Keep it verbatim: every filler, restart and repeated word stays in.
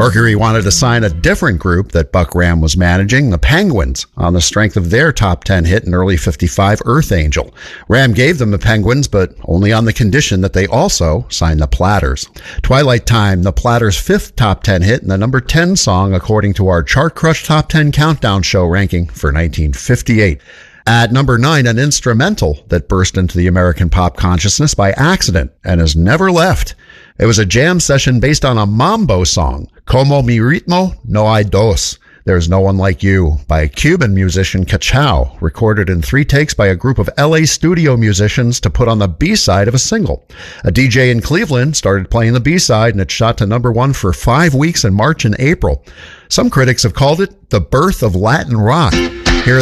Mercury wanted to sign a different group that Buck Ram was managing, the Penguins, on the strength of their top ten hit in early fifty-five, Earth Angel. Ram gave them the Penguins, but only on the condition that they also sign the Platters. Twilight Time, the Platters' fifth top ten hit and the number ten song according to our Chart Crush Top ten Countdown show ranking for nineteen fifty-eight. At number nine, an instrumental that burst into the American pop consciousness by accident and has never left. It was a jam session based on a mambo song, Como mi ritmo no hay dos. There's No One Like You, by Cuban musician Cachao, recorded in three takes by a group of L A studio musicians to put on the B-side of a single. A D J in Cleveland started playing the B-side, and it shot to number one for five weeks in March and April. Some critics have called it the birth of Latin rock.